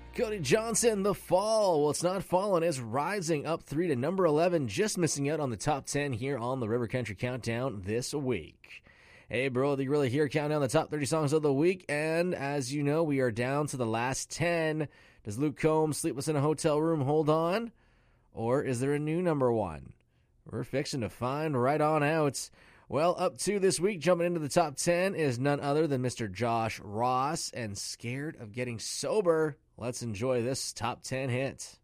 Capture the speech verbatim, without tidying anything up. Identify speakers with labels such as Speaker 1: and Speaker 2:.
Speaker 1: Cody Johnson, The Fall. Well, it's not falling, it's rising up three to number eleven, just missing out on the top ten here on the River Country Countdown this week. Hey, bro, the Gorilla here, counting down the top thirty songs of the week, and as you know, we are down to the last ten. Does Luke Combs, Sleepless in a Hotel Room, hold on? Or is there a new number one? We're fixing to find right on out. Well, up to this week, jumping into the top ten is none other than Mister Josh Ross, and Scared of Getting Sober. Let's enjoy this top ten hit.